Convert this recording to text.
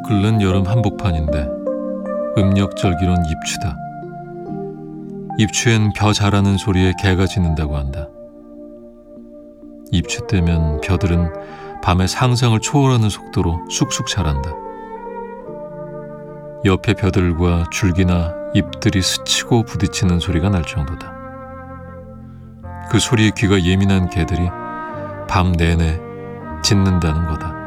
끓는 여름 한복판인데 음력절기론 입추다. 입추엔 벼 자라는 소리에 개가 짖는다고 한다. 입추 때면 벼들은 밤의 상상을 초월하는 속도로 쑥쑥 자란다. 옆에 벼들과 줄기나 잎들이 스치고 부딪히는 소리가 날 정도다. 그 소리에 귀가 예민한 개들이 밤 내내 짖는다는 거다.